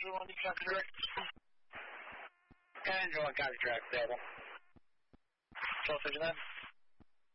Angel on, you copy direct? Angel on copy direct, available. 1259.